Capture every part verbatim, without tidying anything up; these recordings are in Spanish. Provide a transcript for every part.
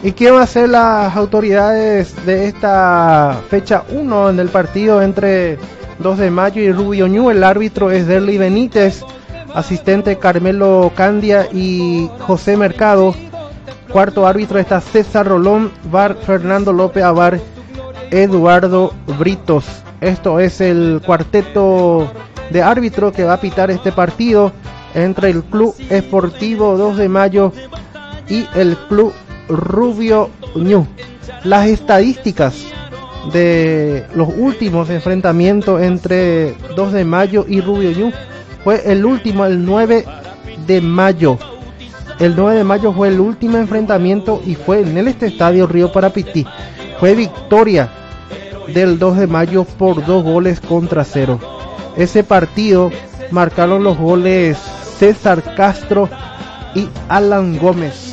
¿Y qué van a hacer las autoridades de esta fecha uno en el partido entre dos de mayo y Rubio Ñu? El árbitro es Derly Benítez, asistente Carmelo Candia y José Mercado. Cuarto árbitro está César Rolón, V A R Fernando López, A V A R Eduardo Britos. Esto es el cuarteto de árbitro que va a pitar este partido entre el Club Esportivo dos de mayo y el Club Rubio Ñu. Las estadísticas de los últimos enfrentamientos entre dos de mayo y Rubio Ñu fue el último, el nueve de mayo. El nueve de mayo fue el último enfrentamiento y fue en el este estadio Río Parapití. Fue victoria del dos de mayo por dos goles contra cero. Ese partido marcaron los goles César Castro y Alan Gómez.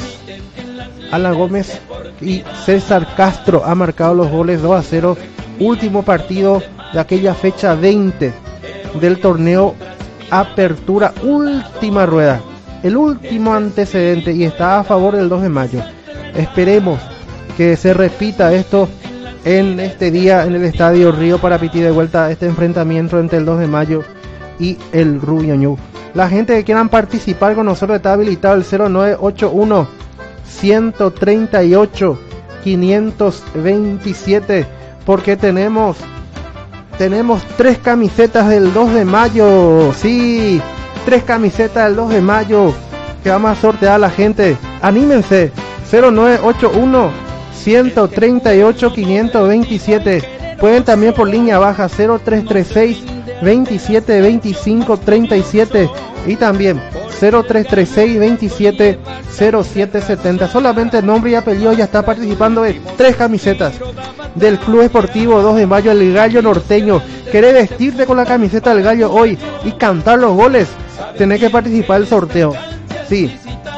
Alan Gómez y César Castro ha marcado los goles dos a cero. Último partido de aquella fecha veinte del torneo Apertura, última rueda, el último antecedente, y está a favor del dos de mayo. Esperemos que se repita esto en este día en el estadio Río Parapití, de vuelta a este enfrentamiento entre el dos de mayo y el Rubio Ñu. La gente que quieran participar con nosotros está habilitado el cero nueve ocho uno, uno tres ocho, cinco dos siete, porque tenemos tenemos tres camisetas del dos de mayo. Sí, tres camisetas del dos de mayo que vamos a sortear a la gente. Anímense. Cero nueve ocho uno, uno tres ocho, cinco dos siete. Pueden también por línea baja cero tres tres seis, veintisiete veinticinco treinta y siete y también cero tres tres seis, veintisiete cero siete setenta. Solamente nombre y apellido ya está participando de tres camisetas del Club Esportivo dos de mayo, el Gallo Norteño. ¿Querés vestirte con la camiseta del Gallo hoy y cantar los goles? Tenés que participar del sorteo. Sí,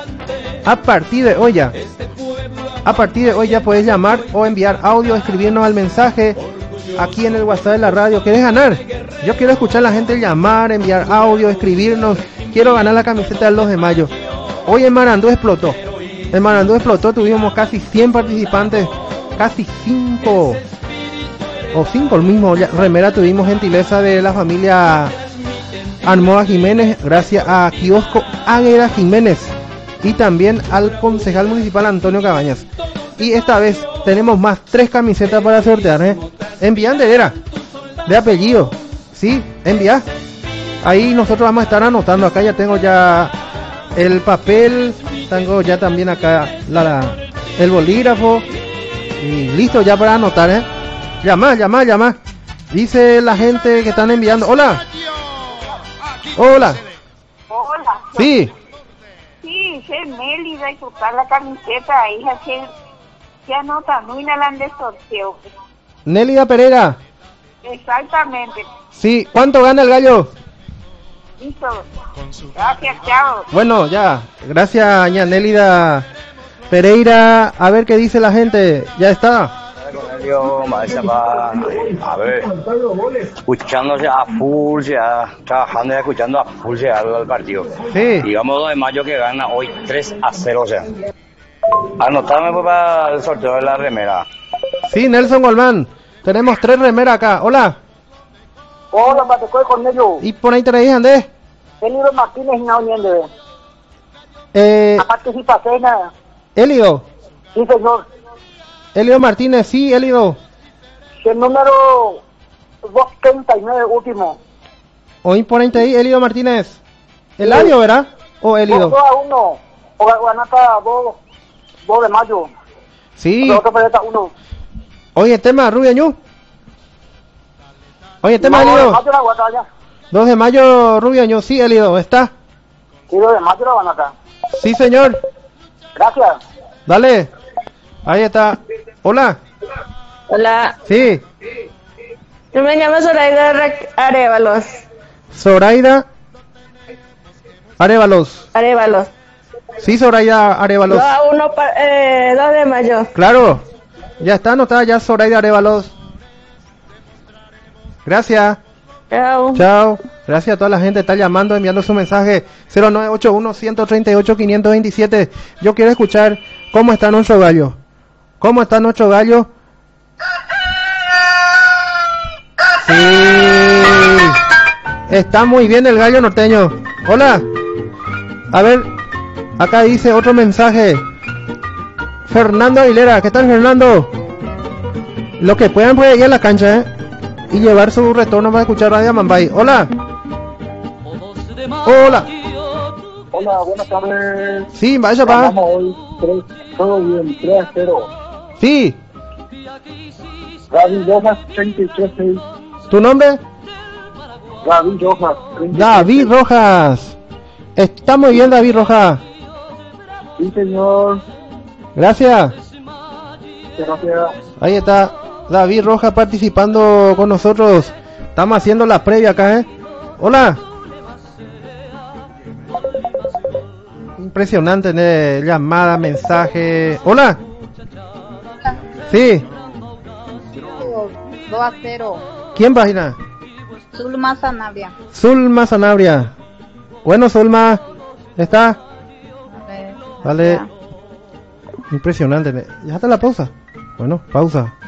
a partir de hoy ya a partir de hoy ya puedes llamar o enviar audio, escribirnos al mensaje aquí en el WhatsApp de la radio. ¿Quieres ganar? Yo quiero escuchar a la gente llamar, enviar audio, escribirnos. Quiero ganar la camiseta del dos de mayo. Hoy en Marandú explotó. En Marandú explotó, tuvimos casi cien participantes, casi cinco o cinco el mismo remera. Tuvimos gentileza de la familia Armoa Jiménez, gracias a Kiosco Águeda Jiménez y también al concejal municipal Antonio Cabañas. Y esta vez tenemos más tres camisetas para sortear, ¿eh? Envían de era, de apellido, sí, envía. Ahí nosotros vamos a estar anotando. Acá ya tengo ya el papel, tengo ya también acá la, la el bolígrafo y listo ya para anotar, ¿eh? Llama, llama, llama. Dice la gente que están enviando. Hola. Hola. Hola. Sí. Sí, soy Mélida y buscar la camiseta, hija, que ya nota, no y la de sorteo. Nélida Pereira. Exactamente. Sí, ¿cuánto gana el Gallo? Listo. Gracias, chao. Bueno, ya. Gracias, ña Nélida Pereira. A ver qué dice la gente. Ya está. A ver, escuchándose a full, ya, trabajando y escuchando a full ya el partido. Sí. Digamos dos de mayo que gana hoy tres a cero, o sea. Anotarme pues para el sorteo de la remera. Sí, Nelson Golmán. Tenemos tres remeras acá. Hola. Hola, Matecoy Cornelio. ¿Y por ahí te reís, Andrés? Elido Martínez no uniendo. Eh. A participación. Elido. Sí, señor. Elido Martínez, sí, Elido. El número doscientos treinta y nueve, último. Hoy por ahí te reís, Elido Martínez. El sí. Año, ¿verdad? ¿O Elido? dos a uno. O Guanata dos de mayo. Sí. Otro pelota uno. Oye, tema, Rubio Ñu. Oye, tema, no, Elido. dos de mayo la ya. dos de mayo, Rubio Ñu, sí, Elido, ¿está? Sí, dos de mayo la Guanata. Sí, señor. Gracias. Dale. Ahí está. Hola. Hola. Sí. Yo me llamo Zoraida Arévalos. Zoraida Arévalos. Arévalos. Sí, Zoraida Arévalos. dos a uno, eh, dos de mayo. Claro. Ya está anotada ya Zoraida Arévalos. Gracias. Chao. Chao. Gracias a toda la gente que está llamando, enviando su mensaje. Cero nueve ocho uno, uno tres ocho, cinco dos siete. Yo quiero escuchar cómo está nuestro Gallo. ¿Cómo está nuestro gallo? Sí. Está muy bien el gallo norteño. Hola. A ver, acá dice otro mensaje. Fernando Aguilera, ¿qué tal, Fernando? Lo que puedan puede ir a la cancha, ¿eh? Y llevar su retorno para escuchar Radio Mambay. Hola. Hola. Hola, buenas tardes. Sí, vaya, pa. Ganamos hoy tres, todo bien, tres a cero. Sí. David Rojas, treinta y tres seis. ¿Tu nombre? David Rojas, treinta y tres seis. David Rojas. Está muy bien, David Rojas. Sí, señor. Gracias. Gracias. Ahí está David Rojas participando con nosotros. Estamos haciendo la previa acá, ¿eh? Hola. Impresionante, ¿eh? Llamada, mensaje. Hola. Sí. dos a cero. ¿Quién página? Zulma Sanabria. Zulma Sanabria. Bueno, Zulma. ¿Está? Vale. Vale. Impresionante. ¿Ya está la pausa? Bueno, pausa.